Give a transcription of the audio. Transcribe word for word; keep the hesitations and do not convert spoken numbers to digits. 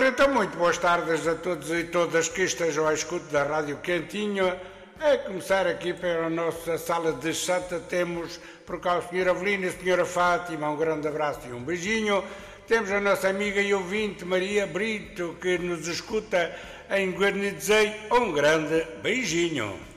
Ora então, muito boas tardes a todos e todas que estejam à escuta da Rádio Quentinho. A começar aqui pela nossa sala de chata, temos por cá o senhor Avelino e a senhora Fátima, um grande abraço e um beijinho. Temos a nossa amiga e ouvinte Maria Brito, que nos escuta em Guarnizei, um grande beijinho.